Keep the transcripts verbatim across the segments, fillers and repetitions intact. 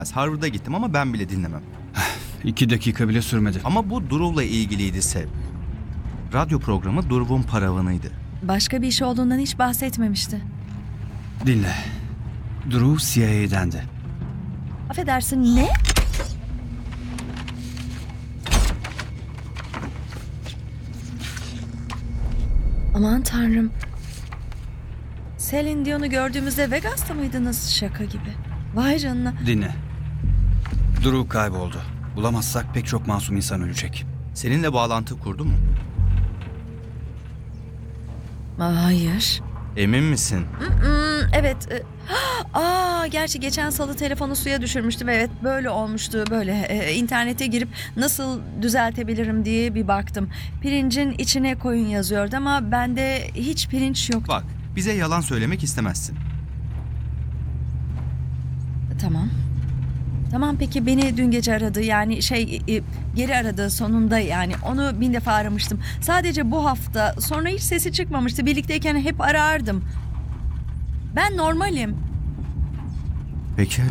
Harvard'a gittim ama ben bile dinlemem. İki dakika bile sürmedi. Ama bu Drew'la ilgiliydi Sev. Radyo programı Drew'un paravanıydı. Başka bir iş olduğundan hiç bahsetmemişti. Dinle. Drew C I A'dendi. Affedersin, ne? Aman tanrım. Celine Dion'u gördüğümüzde Vegas'ta mıydınız? Şaka gibi. Vay canına. Dinle. Drew kayboldu. Bulamazsak pek çok masum insan ölecek. Seninle bağlantı kurdu mu? Aa, hayır. Emin misin? Hmm, evet. e, Aa, gerçi geçen salı telefonu suya düşürmüştüm. Evet, böyle olmuştu. Böyle e, internete girip nasıl düzeltebilirim diye bir baktım. Pirincin içine koyun yazıyordu ama bende hiç pirinç yok. Bak, bize yalan söylemek istemezsin. Tamam. Tamam, peki beni dün gece aradı, yani şey e, geri aradı sonunda, yani onu bin defa aramıştım. Sadece bu hafta, sonra hiç sesi çıkmamıştı. Birlikteyken hep arardım. Ben normalim. Pekala.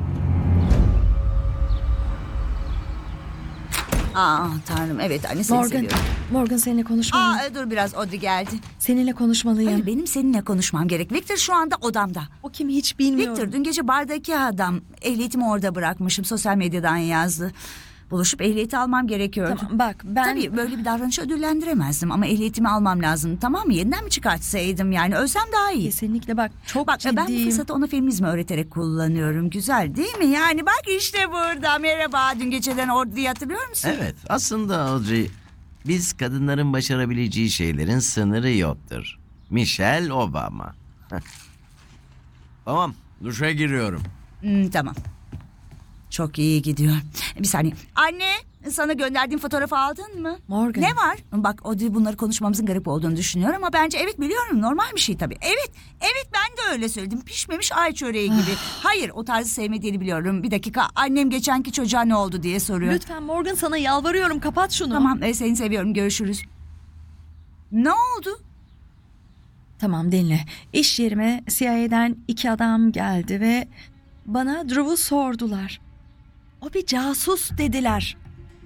Aa tanrım, evet anne, seni Morgan, seviyorum. Morgan seninle konuşmalıyım. Aa dur biraz, Audrey geldi. Seninle konuşmalıyım. Hayır, benim seninle konuşmam gerek. Victor şu anda odamda. O kim hiç bilmiyorum. Victor, dün gece bardaki adam. Ehliyetimi orada bırakmışım, sosyal medyadan yazdı. Buluşup ehliyeti almam gerekiyordu. Tamam, bak ben... Tabii böyle bir davranışı ödüllendiremezdim ama ehliyetimi almam lazım, tamam mı? Yeniden mi çıkartsaydım, yani ölsem daha iyi. Kesinlikle bak, çok Bak ciddiyim. ben bu fırsatı ona feminizmi öğreterek kullanıyorum. Güzel değil mi? Yani bak işte burada. Merhaba, dün geceden Audrey'i hatırlıyor musun? Evet, aslında Audrey, biz kadınların başarabileceği şeylerin sınırı yoktur. Michelle Obama. Tamam, duşa giriyorum. Hmm, tamam. Çok iyi gidiyor. Bir saniye. Anne, sana gönderdiğim fotoğrafı aldın mı? Morgan. Ne var? Bak Audrey, bunları konuşmamızın garip olduğunu düşünüyor ama bence evet, biliyorum, normal bir şey tabii. Evet, evet, ben de öyle söyledim. Pişmemiş ay çöreği gibi. Hayır, o tarzı sevmediğini biliyorum. Bir dakika, annem geçenki çocuğa ne oldu diye soruyor. Lütfen Morgan, sana yalvarıyorum, kapat şunu. Tamam, e, seni seviyorum, görüşürüz. Ne oldu? Tamam, dinle. İş yerime C I A'den iki adam geldi ve bana Drew'u sordular. O bir casus dediler.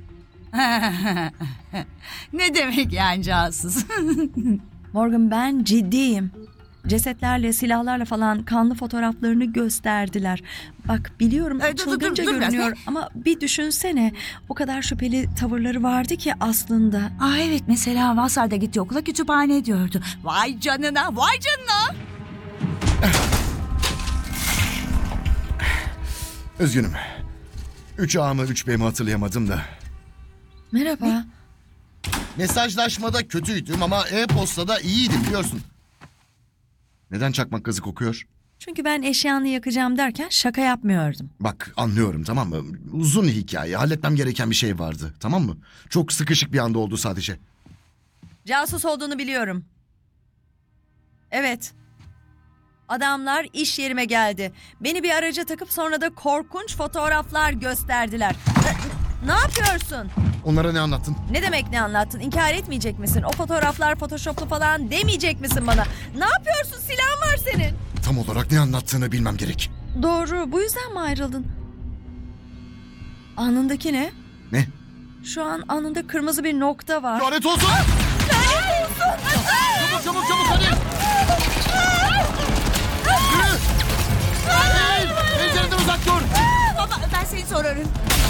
Ne demek yani casus? Morgan, ben ciddiyim. Cesetlerle, silahlarla falan kanlı fotoğraflarını gösterdiler. Bak biliyorum Ee, dur, dur, çılgınca dur, dur biraz, görünüyor ne? ama bir düşünsene. O kadar şüpheli tavırları vardı ki aslında. Aa evet, mesela Vassar'da gitti okula, kütüphane diyordu. Vay canına, vay canına. Üzgünüm. Üç A mı üç B mi hatırlayamadım da. Merhaba. Mesajlaşmada kötüydüm ama e-postada iyiydim biliyorsun. Neden çakmak gazı kokuyor? Çünkü ben eşyanı yakacağım derken şaka yapmıyordum. Bak anlıyorum, tamam mı? Uzun hikaye, halletmem gereken bir şey vardı, tamam mı? Çok sıkışık bir anda oldu sadece. Casus olduğunu biliyorum. Evet. Adamlar iş yerime geldi. Beni bir araca takıp sonra da korkunç fotoğraflar gösterdiler. Ne, ne yapıyorsun? Onlara ne anlattın? Ne demek ne anlattın? İnkar etmeyecek misin? O fotoğraflar photoshoplu falan demeyecek misin bana? Ne yapıyorsun? Silahın var senin. Tam olarak ne anlattığını bilmem gerek. Doğru. Bu yüzden mi ayrıldın? Alnındaki ne? Ne? Şu an alnında kırmızı bir nokta var. Lanet olsun! Lanet olsun! Çabuk çabuk çabuk hadi! Yürü! Hey! Pencereden uzak dur! Baba, ben seni sorarım.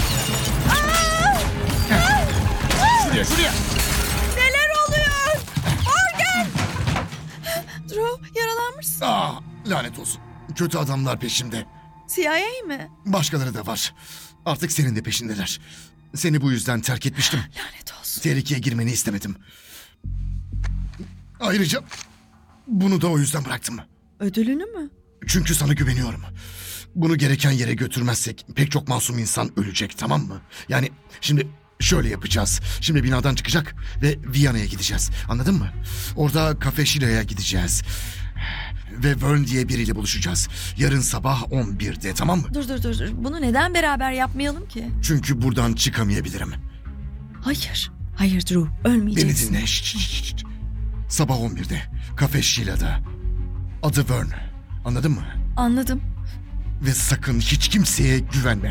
Şuraya şuraya! Neler oluyor? Morgan! Drew, yaralanmışsın. Ah, lanet olsun. Kötü adamlar peşimde. C I A mi? Başkaları da var. Artık senin de peşindeler. Seni bu yüzden terk etmiştim. Lanet olsun. Tehlikeye girmeni istemedim. Ayrıca bunu da o yüzden bıraktım. Ödülünü mü? Çünkü sana güveniyorum. Bunu gereken yere götürmezsek pek çok masum insan ölecek, tamam mı? Yani şimdi şöyle yapacağız. Şimdi binadan çıkacak ve Viyana'ya gideceğiz. Anladın mı? Orada Cafe Shila'ya gideceğiz. Ve Vern diye biriyle buluşacağız. Yarın sabah on birde, tamam mı? Dur dur dur. Bunu neden beraber yapmayalım ki? Çünkü buradan çıkamayabilirim. Hayır. Hayır Drew. Beni Ölmeyeceksin. dinle. Şşt, şşt, şşt. Sabah on birde Cafe Shila'da. Adı Vern. Anladın mı? Anladım. Ve sakın hiç kimseye güvenme.